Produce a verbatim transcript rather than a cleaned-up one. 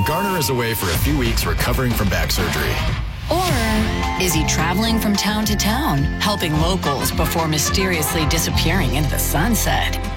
Garner is away for a few weeks recovering from back surgery. Or is he traveling from town to town, helping locals before mysteriously disappearing into the sunset?